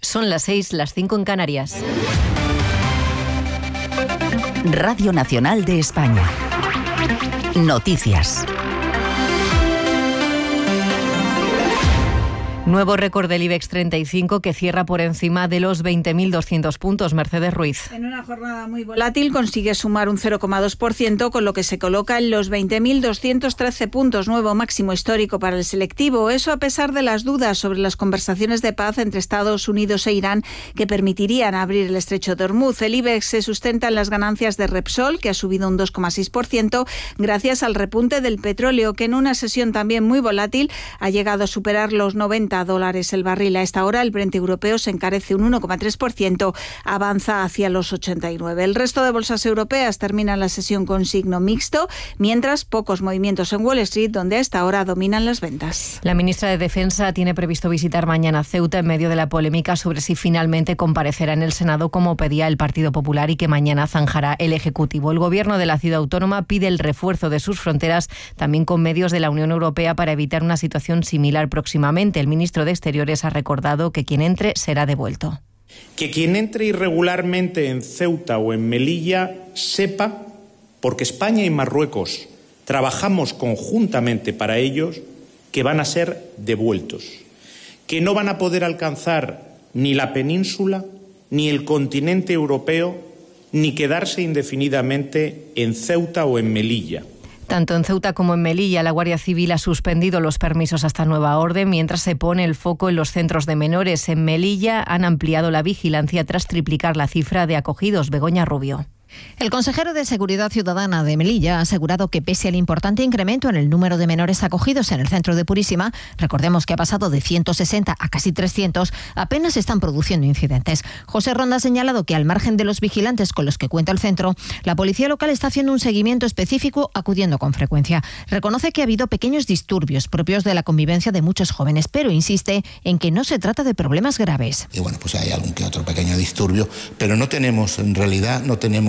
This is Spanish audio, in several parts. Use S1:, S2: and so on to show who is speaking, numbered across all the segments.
S1: Son las 6, las 5 en Canarias.
S2: Radio Nacional de España. Noticias.
S1: Nuevo récord del IBEX 35 que cierra por encima de los 20.200 puntos. Mercedes Ruiz.
S3: En una jornada muy volátil consigue sumar un 0,2%, con lo que se coloca en los 20.213 puntos, nuevo máximo histórico para el selectivo. Eso a pesar de las dudas sobre las conversaciones de paz entre Estados Unidos e Irán que permitirían abrir el estrecho de Hormuz. El IBEX se sustenta en las ganancias de Repsol, que ha subido un 2,6%, gracias al repunte del petróleo, que en una sesión también muy volátil ha llegado a superar los $90 el barril. A esta hora el Brent europeo se encarece un 1,3%, avanza hacia los 89. El resto de bolsas europeas terminan la sesión con signo mixto, mientras pocos movimientos en Wall Street, donde a esta hora dominan las ventas.
S1: La ministra de Defensa tiene previsto visitar mañana Ceuta en medio de la polémica sobre si finalmente comparecerá en el Senado como pedía el Partido Popular y que mañana zanjará el Ejecutivo. El gobierno de la ciudad autónoma pide el refuerzo de sus fronteras, también con medios de la Unión Europea, para evitar una situación similar próximamente. El ministro de Exteriores ha recordado que quien entre será devuelto.
S4: Que quien entre irregularmente en Ceuta o en Melilla sepa, porque España y Marruecos trabajamos conjuntamente para ellos, que van a ser devueltos, que no van a poder alcanzar ni la península, ni el continente europeo, ni quedarse indefinidamente en Ceuta o en Melilla.
S1: Tanto en Ceuta como en Melilla, la Guardia Civil ha suspendido los permisos hasta nueva orden, mientras se pone el foco en los centros de menores. En Melilla han ampliado la vigilancia tras triplicar la cifra de acogidos. Begoña Rubio.
S5: El consejero de Seguridad Ciudadana de Melilla ha asegurado que pese al importante incremento en el número de menores acogidos en el centro de Purísima, recordemos que ha pasado de 160 a casi 300, apenas se están produciendo incidentes. José Ronda ha señalado que al margen de los vigilantes con los que cuenta el centro, la policía local está haciendo un seguimiento específico acudiendo con frecuencia. Reconoce que ha habido pequeños disturbios propios de la convivencia de muchos jóvenes, pero insiste en que no se trata de problemas graves.
S6: Y bueno, pues hay algún que otro pequeño disturbio, pero no tenemos, en realidad,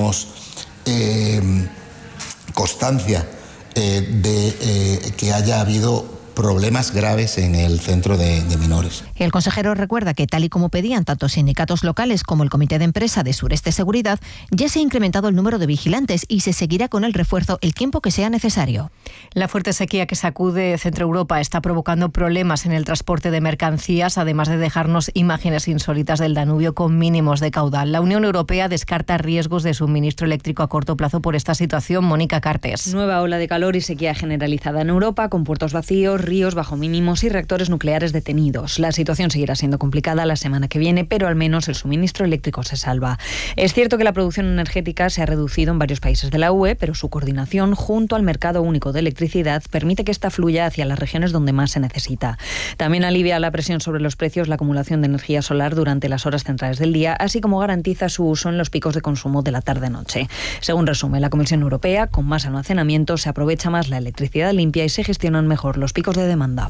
S6: constancia de que haya habido problemas graves en el centro de menores.
S5: El consejero recuerda que, tal y como pedían tanto sindicatos locales como el Comité de Empresa de Sureste Seguridad, ya se ha incrementado el número de vigilantes y se seguirá con el refuerzo el tiempo que sea necesario.
S1: La fuerte sequía que sacude Centro Europa está provocando problemas en el transporte de mercancías, además de dejarnos imágenes insólitas del Danubio con mínimos de caudal. La Unión Europea descarta riesgos de suministro eléctrico a corto plazo por esta situación. Mónica Cartes.
S7: Nueva ola de calor y sequía generalizada en Europa, con puertos vacíos, ríos bajo mínimos y reactores nucleares detenidos. La situación seguirá siendo complicada la semana que viene, pero al menos el suministro eléctrico se salva. Es cierto que la producción energética se ha reducido en varios países de la UE, pero su coordinación junto al mercado único de electricidad permite que esta fluya hacia las regiones donde más se necesita. También alivia la presión sobre los precios la acumulación de energía solar durante las horas centrales del día, así como garantiza su uso en los picos de consumo de la tarde-noche. Según resume la Comisión Europea, con más almacenamiento se aprovecha más la electricidad limpia y se gestionan mejor los picos de demanda.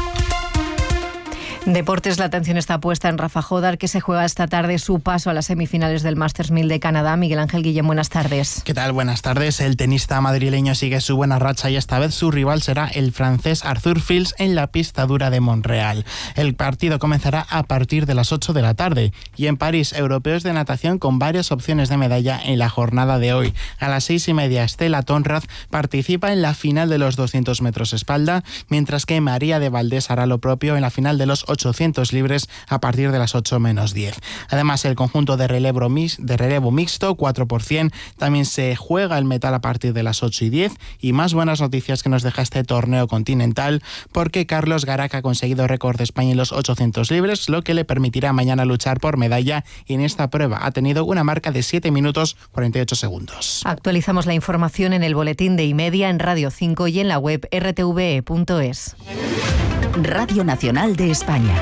S1: Deportes, la atención está puesta en Rafa Jodar, que se juega esta tarde su paso a las semifinales del Masters 1000 de Canadá. Miguel Ángel Guillén, buenas tardes.
S8: ¿Qué tal? Buenas tardes. El tenista madrileño sigue su buena racha y esta vez su rival será el francés Arthur Fils en la pista dura de Montreal. El partido comenzará a partir de las 8 de la tarde. Y en París, europeos de natación con varias opciones de medalla en la jornada de hoy. A las 6:30, Stella Tonraz participa en la final de los 200 metros espalda, mientras que María de Valdés hará lo propio en la final de los 800 libres a partir de las 8 menos 10. Además, el conjunto de relevo mixto, 4%, también se juega el metal a partir de las 8:10. Y más buenas noticias que nos deja este torneo continental, porque Carlos Garac ha conseguido récord de España en los 800 libres, lo que le permitirá mañana luchar por medalla, y en esta prueba ha tenido una marca de 7 minutos 48 segundos.
S1: Actualizamos la información en el boletín de iMedia, en Radio 5 y en la web rtve.es.
S2: Radio Nacional de España.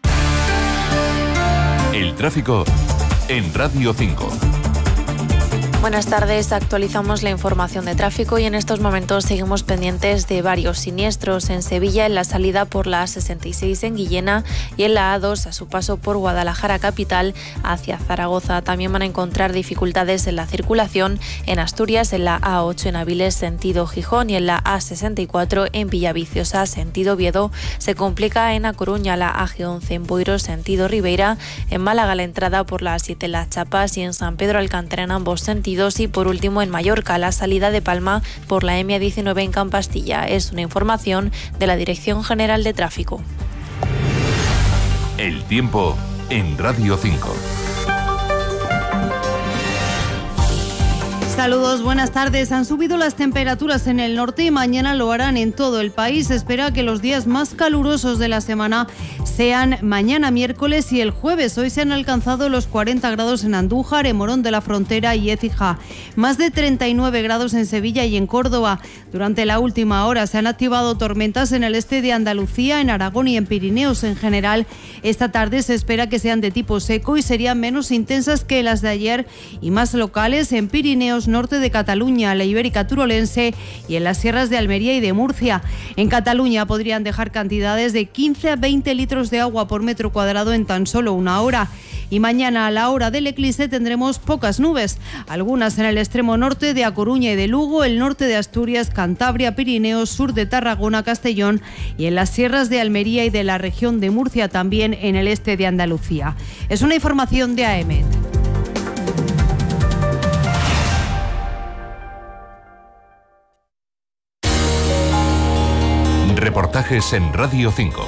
S9: El tráfico en Radio 5. Buenas tardes, actualizamos la información de tráfico y en estos momentos seguimos pendientes de varios siniestros en Sevilla, en la salida por la A66 en Guillena y en la A2 a su paso por Guadalajara capital hacia Zaragoza. También van a encontrar dificultades en la circulación en Asturias, en la A8 en Avilés sentido Gijón y en la A64 en Villaviciosa sentido Oviedo. Se complica en A Coruña la AG11 en Boiro sentido Ribeira, en Málaga la entrada por la A7 en Las Chapas y en San Pedro Alcántara en ambos sentidos. Y por último en Mallorca la salida de Palma por la M19 en Campastilla. Es una información de la Dirección General de Tráfico.
S10: El tiempo en Radio 5.
S11: Saludos, buenas tardes. Han subido las temperaturas en el norte y mañana lo harán en todo el país. Se espera que los días más calurosos de la semana sean mañana miércoles y el jueves. Hoy se han alcanzado los 40 grados en Andújar, en Morón de la Frontera y Écija. Más de 39 grados en Sevilla y en Córdoba. Durante la última hora se han activado tormentas en el este de Andalucía, en Aragón y en Pirineos en general. Esta tarde se espera que sean de tipo seco y serían menos intensas que las de ayer y más locales en Pirineos, norte de Cataluña, la Ibérica Turolense y en las sierras de Almería y de Murcia. En Cataluña podrían dejar cantidades de 15 a 20 litros de agua por metro cuadrado en tan solo una hora. Y mañana a la hora del eclipse tendremos pocas nubes, algunas en el extremo norte de A Coruña y de Lugo, el norte de Asturias, Cantabria, Pirineos, sur de Tarragona, Castellón y en las sierras de Almería y de la región de Murcia, también en el este de Andalucía. Es una información de AEMET.
S10: Reportajes en Radio 5.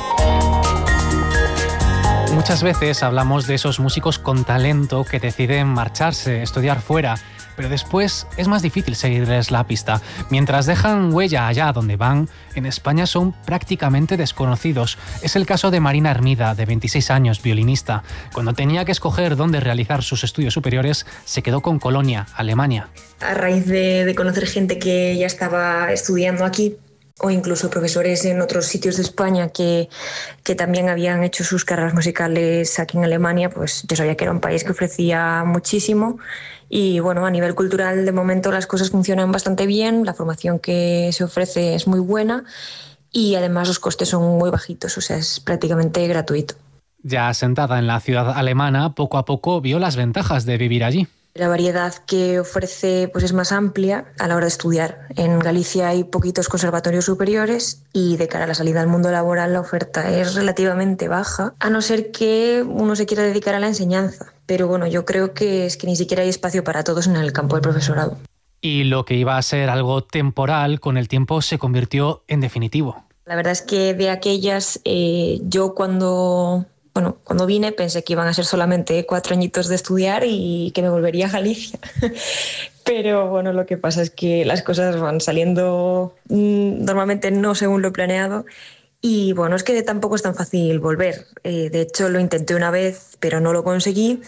S12: Muchas veces hablamos de esos músicos con talento que deciden marcharse, estudiar fuera, pero después es más difícil seguirles la pista. Mientras dejan huella allá donde van, en España son prácticamente desconocidos. Es el caso de Marina Hermida, de 26 años, violinista. Cuando tenía que escoger dónde realizar sus estudios superiores, se quedó con Colonia, Alemania.
S13: A raíz de conocer gente que ya estaba estudiando aquí, o incluso profesores en otros sitios de España que también habían hecho sus carreras musicales aquí en Alemania, pues yo sabía que era un país que ofrecía muchísimo y bueno, a nivel cultural de momento las cosas funcionan bastante bien, la formación que se ofrece es muy buena y además los costes son muy bajitos, o sea, es prácticamente gratuito.
S12: Ya asentada en la ciudad alemana, poco a poco vio las ventajas de vivir allí.
S13: La variedad que ofrece pues es más amplia a la hora de estudiar. En Galicia hay poquitos conservatorios superiores y de cara a la salida al mundo laboral la oferta es relativamente baja, a no ser que uno se quiera dedicar a la enseñanza. Pero bueno, yo creo que es que ni siquiera hay espacio para todos en el campo del profesorado.
S12: Y lo que iba a ser algo temporal, con el tiempo se convirtió en definitivo.
S13: La verdad es que de aquellas, yo cuando vine pensé que iban a ser solamente 4 añitos de estudiar y que me volvería a Galicia. Pero bueno, lo que pasa es que las cosas van saliendo normalmente no según lo planeado y bueno, es que tampoco es tan fácil volver. De hecho, lo intenté una vez, pero no lo conseguí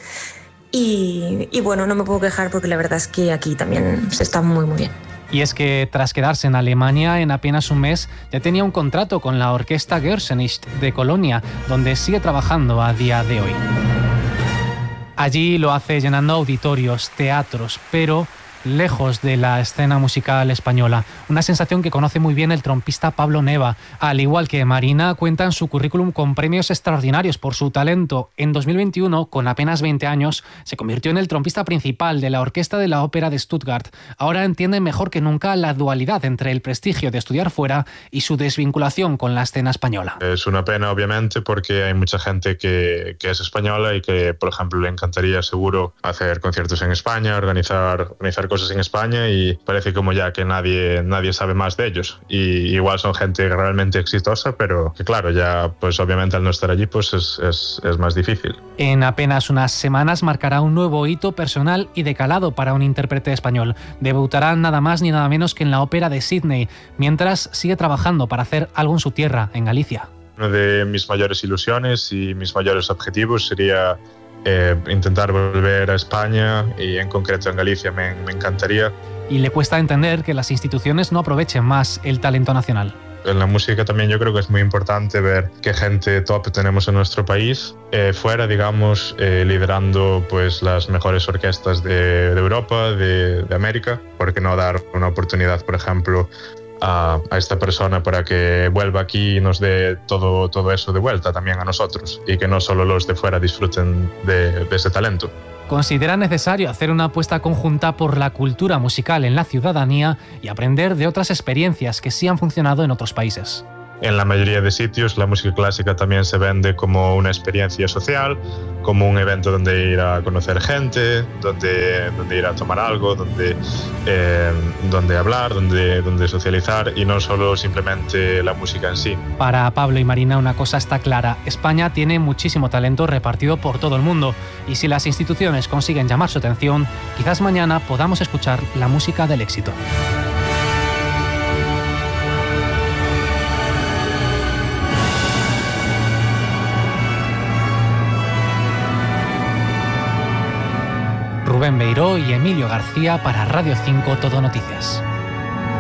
S13: y bueno, no me puedo quejar porque la verdad es que aquí también se está muy muy bien.
S12: Y es que tras quedarse en Alemania en apenas un mes ya tenía un contrato con la Orquesta Gershenicht de Colonia, donde sigue trabajando a día de hoy. Allí lo hace llenando auditorios, teatros, pero lejos de la escena musical española. Una sensación que conoce muy bien el trompista Pablo Neva. Al igual que Marina, cuenta en su currículum con premios extraordinarios por su talento. En 2021, con apenas 20 años, se convirtió en el trompista principal de la Orquesta de la Ópera de Stuttgart. Ahora entiende mejor que nunca la dualidad entre el prestigio de estudiar fuera y su desvinculación con la escena española.
S14: Es una pena, obviamente, porque hay mucha gente que es española y que, por ejemplo, le encantaría seguro hacer conciertos en España, organizar cosas en España y parece como ya que nadie sabe más de ellos. Y igual son gente realmente exitosa, pero que claro, ya pues obviamente al no estar allí pues es más difícil.
S12: En apenas unas semanas marcará un nuevo hito personal y de calado para un intérprete español. Debutará nada más ni nada menos que en la Ópera de Sydney, mientras sigue trabajando para hacer algo en su tierra, en Galicia.
S14: Una de mis mayores ilusiones y mis mayores objetivos sería intentar volver a España y en concreto en Galicia me encantaría.
S12: Y le cuesta entender que las instituciones no aprovechen más el talento nacional.
S14: En la música también yo creo que es muy importante ver qué gente top tenemos en nuestro país, fuera, digamos, liderando pues las mejores orquestas de Europa, de América. ¿Por qué no dar una oportunidad, por ejemplo, a esta persona para que vuelva aquí y nos dé todo eso de vuelta también a nosotros, y que no solo los de fuera disfruten de ese talento?
S12: Considera necesario hacer una apuesta conjunta por la cultura musical en la ciudadanía y aprender de otras experiencias que sí han funcionado en otros países.
S14: En la mayoría de sitios la música clásica también se vende como una experiencia social, como un evento donde ir a conocer gente, donde ir a tomar algo, donde hablar, donde socializar, y no solo simplemente la música en sí.
S12: Para Pablo y Marina una cosa está clara: España tiene muchísimo talento repartido por todo el mundo, y si las instituciones consiguen llamar su atención, quizás mañana podamos escuchar la música del éxito. Rubén Beiró y Emilio García para Radio 5 Todo Noticias.